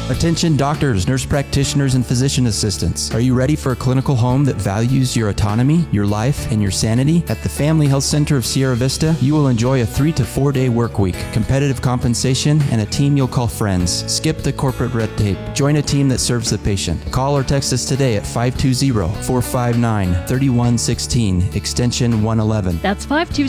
Attention doctors, nurse practitioners, and physician assistants. Are you ready for a clinical home that values your autonomy, your life, and your sanity? At the Family Health Center of Sierra Vista, you will enjoy a 3 to 4 day work week, competitive compensation, and a team you'll call friends. Skip the corporate red tape. Join a team that serves the patient. Call or text us today at 520-459-3116, extension 111. That's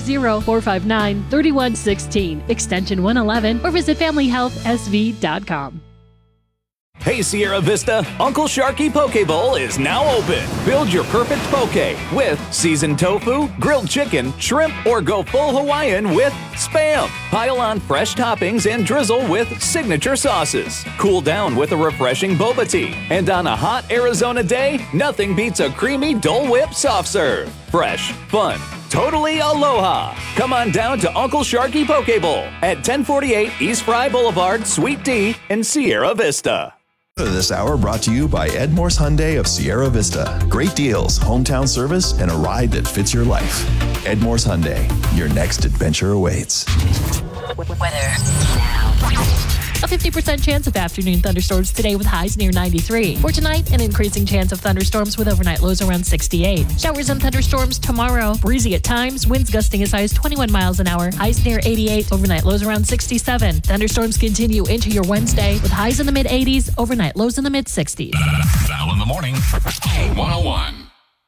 520-459-3116, extension 111, or visit familyhealthsv.com. Hey Sierra Vista, Uncle Sharky Poke Bowl is now open. Build your perfect poke with seasoned tofu, grilled chicken, shrimp, or go full Hawaiian with Spam. Pile on fresh toppings and drizzle with signature sauces. Cool down with a refreshing boba tea. And on a hot Arizona day, nothing beats a creamy Dole Whip soft serve. Fresh, fun, totally aloha. Come on down to Uncle Sharky Poke Bowl at 1048 East Fry Boulevard, Suite D in Sierra Vista. This hour brought to you by Ed Morse Hyundai of Sierra Vista. Great deals, hometown service, and a ride that fits your life. Ed Morse Hyundai, your next adventure awaits. Weather now. A 50% chance of afternoon thunderstorms today with highs near 93. For tonight, an increasing chance of thunderstorms with overnight lows around 68. Showers and thunderstorms tomorrow. Breezy at times, winds gusting as high as 21 miles an hour. Highs near 88, overnight lows around 67. Thunderstorms continue into your Wednesday with highs in the mid-80s, overnight lows in the mid-60s. Val in the morning. 101.